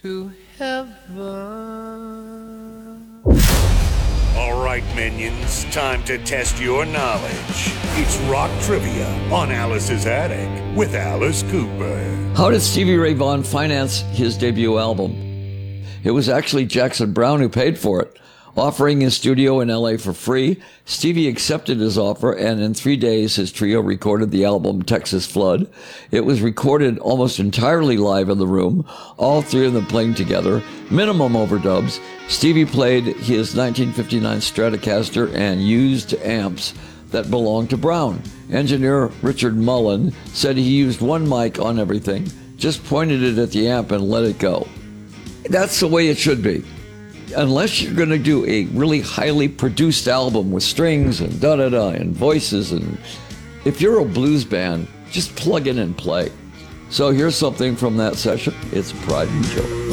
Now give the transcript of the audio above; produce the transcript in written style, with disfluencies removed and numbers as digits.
to heaven. All right, minions, time to test your knowledge. It's rock trivia on Alice's Attic with Alice Cooper. How did Stevie Ray Vaughan finance his debut album? It was actually Jackson Browne who paid for it. Offering his studio in LA for free, Stevie accepted his offer, and in 3 days his trio recorded the album Texas Flood. It was recorded almost entirely live in the room, all three of them playing together, minimum overdubs. Stevie played his 1959 Stratocaster and used amps that belonged to Browne. Engineer Richard Mullen said he used one mic on everything, just pointed it at the amp and let it go. That's the way it should be. Unless you're going to do a really highly produced album with strings and da-da-da and voices, and if you're a blues band, just plug in and play. So here's something from that session. It's Pride and Joy.